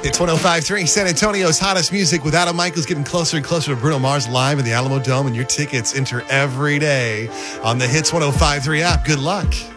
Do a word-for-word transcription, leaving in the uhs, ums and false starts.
It's one oh five point three, San Antonio's hottest music with Adam Michaels getting closer and closer to Bruno Mars live in the Alamo Dome, and your tickets enter every day on the Hits one oh five point three app. Good luck.